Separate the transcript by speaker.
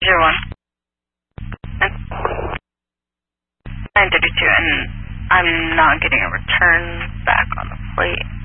Speaker 1: and 932, and I'm not getting a return back on the plate.